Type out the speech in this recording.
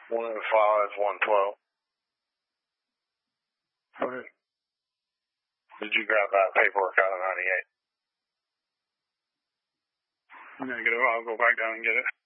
105-112. Go ahead. Did you grab that paperwork out of 98? Negative. I'll go back down and get it.